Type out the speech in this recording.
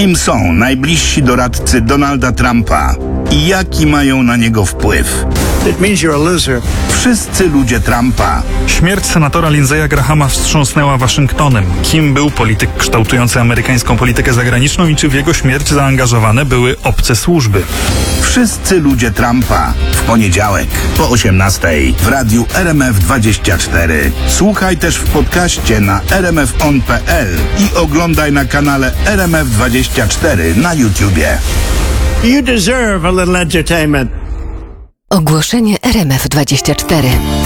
Kim są najbliżsi doradcy Donalda Trumpa i jaki mają na niego wpływ? It means you're a loser. Wszyscy ludzie Trumpa. Śmierć senatora Lindsaya Grahama wstrząsnęła Waszyngtonem. Kim był polityk kształtujący amerykańską politykę zagraniczną i czy w jego śmierć zaangażowane były obce służby? Wszyscy ludzie Trumpa. W poniedziałek po 18:00 w radiu RMF24. Słuchaj też w podcaście na rmfon.pl i oglądaj na kanale RMF24 na YouTubie. You deserve a little entertainment. Ogłoszenie RMF24.